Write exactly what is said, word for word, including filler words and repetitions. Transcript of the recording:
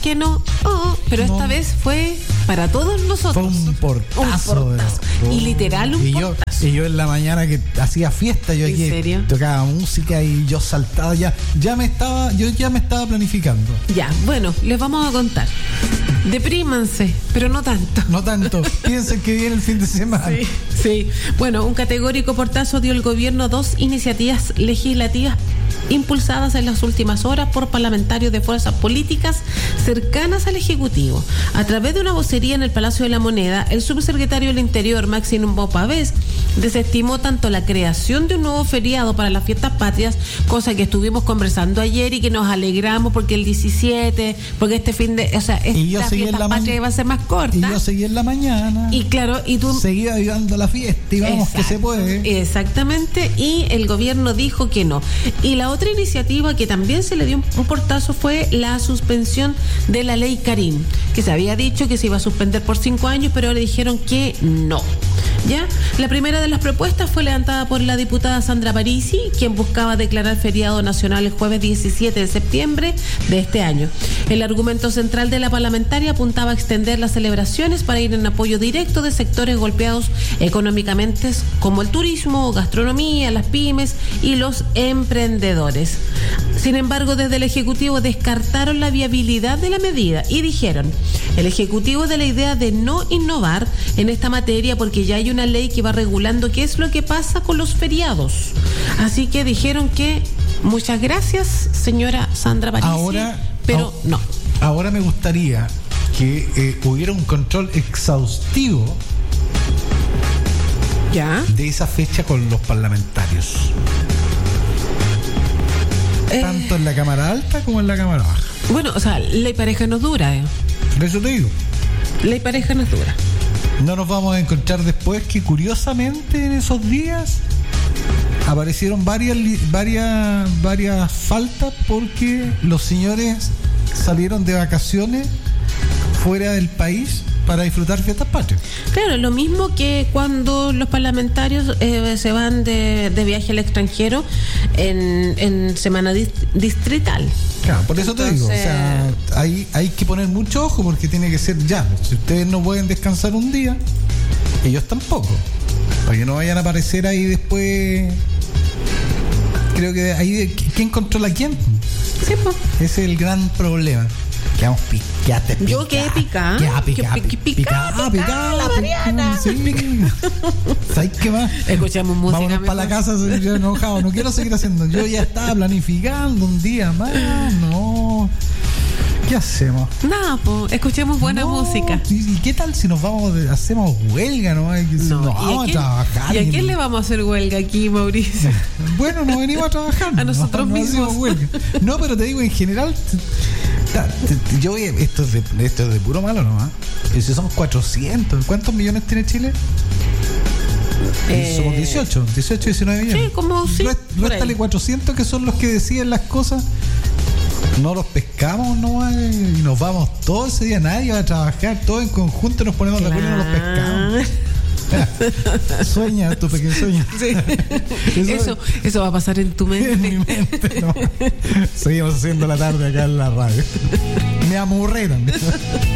que no, oh, pero esta No. vez fue para todos nosotros. Fue un portazo. Un portazo. de- Y literal un y yo, portazo. y yo en la mañana que hacía fiesta, yo ¿En aquí serio? tocaba música y yo saltaba ya, ya me estaba, yo ya me estaba planificando. Ya, bueno, les vamos a contar. Deprímanse, pero no tanto. No tanto, piensen que viene el fin de semana. Sí, sí. Bueno, un categórico portazo dio el gobierno a dos iniciativas legislativas impulsadas en las últimas horas por parlamentarios de fuerzas políticas cercanas al Ejecutivo. A través de una vocería en el Palacio de la Moneda, el subsecretario del Interior, Máximo Pavés, desestimó tanto la creación de un nuevo feriado para las fiestas patrias, cosa que estuvimos conversando ayer y que nos alegramos porque el diecisiete, porque este fin de, o sea, Y yo esta seguí en fiesta la patria maña- iba a ser más corta. Y yo seguí en la mañana. Y claro, y tú seguía viviendo la fiesta y vamos que Exacto, se puede. Exactamente, y el gobierno dijo que no. Y la otra iniciativa que también se le dio un, un portazo fue la suspensión de la ley Karim, que se había dicho que se iba a suspender por cinco años, pero ahora dijeron que no. ¿Ya? La primera de las propuestas fue levantada por la diputada Sandra Parisi, quien buscaba declarar feriado nacional el jueves diecisiete de septiembre de este año. El argumento central de la parlamentaria apuntaba a extender las celebraciones para ir en apoyo directo de sectores golpeados económicamente como el turismo, gastronomía, las pymes y los emprendedores. Sin embargo, desde el Ejecutivo descartaron la viabilidad de la medida y dijeron: el Ejecutivo es de la idea de no innovar en esta materia porque ya hay una ley que va regulando qué es lo que pasa con los feriados. Así que dijeron que muchas gracias, señora Sandra Parisi, Ahora, pero a- no. Ahora me gustaría que eh, hubiera un control exhaustivo ¿Ya? de esa fecha con los parlamentarios. Eh, Tanto en la cámara alta como en la cámara baja. bueno, o sea, ley pareja no es dura, ¿eh? Por eso te digo, Ley pareja no es dura. no nos vamos a encontrar después que curiosamente en esos días aparecieron varias li- varias varias faltas porque los señores salieron de vacaciones fuera del país para disfrutar fiestas patrias. Claro, lo mismo que cuando los parlamentarios eh, se van de, de viaje al extranjero en, en semana dist- distrital. Claro, por eso te digo, o Entonces- sea, hay, hay que poner mucho ojo porque tiene que ser ya. Si ustedes no pueden descansar un día, ellos tampoco. Para que no vayan a aparecer ahí después. Creo que ahí de- ¿quién controla a quién? Sí, pues. Ese es el gran problema. Quedamos picates. Yo quedé picada. Quedá Que picada. piqui- picada, Picada, picada, la Mariana. Sí. ¿Sabes qué más? Escuchamos música. Vámonos para la mejor. casa, soy yo enojado. No quiero seguir haciendo. Yo ya estaba planificando un día más. No. ¿Qué hacemos? Nada, pues, escuchemos buena No, música. ¿Y, y qué tal si nos vamos, de- hacemos huelga, no? Ay, que si No, nos ¿y vamos a, quién- trabajar. ¿Y a quién le vamos a hacer huelga aquí, Mauricio? Bueno, nos venimos a trabajar. A nosotros no, no mismos. hacemos huelga. No, pero te digo, en general, ta- te- yo voy, esto es de, esto es de puro malo, ¿no? ¿Ah? Y si somos cuatrocientos, ¿cuántos millones tiene Chile? Eh, Somos dieciocho, dieciocho, diecinueve millones. Sí, como sí, Rest- por Réstale ahí. cuatrocientos que son los que deciden las cosas. No los pescamos, no y nos vamos todo ese día, nadie va a trabajar, todos en conjunto nos ponemos de acuerdo y no los pescamos. Sueña tu pequeño sueño. Sí. Eso, eso va a pasar en tu en mi mente. mente, no. Seguimos haciendo la tarde acá en la radio. Me amurreron.